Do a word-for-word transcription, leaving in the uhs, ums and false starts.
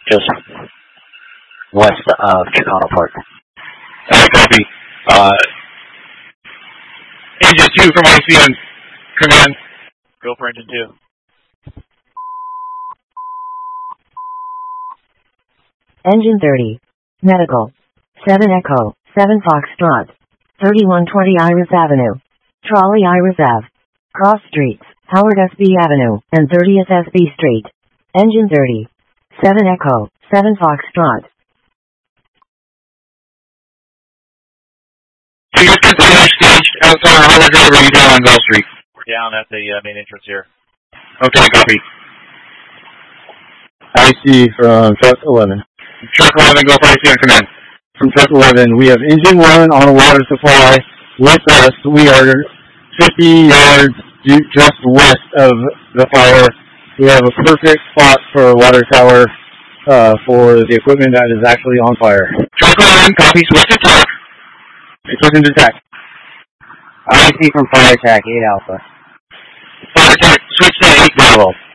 just west of Chicano Park. Uh, copy. Uh, engine two from I C on command. Go for engine two. Engine thirty. Medical. seven Echo, seven Foxtrot. thirty-one twenty Iris Avenue. Trolley Iris Ave. Cross Streets, Howard S B Avenue, and thirtieth S B Street. Engine thirty. seven Echo, seven Foxtrot. So you're continuing staged outside of Howard Drive or you down on Bell Street? We're down at the uh, main entrance here. Okay, copy. I C from truck eleven. Truck eleven, go for I C on command. From truck eleven, we have engine one on a water supply with us. We are fifty yards due just west of the fire. We have a perfect spot for a water tower uh, for the equipment that is actually on fire. Truck eleven, copy, switch to truck. Switching to attack. I C from Fire Attack, eight Alpha. Fire attack, switch to eight Bravo.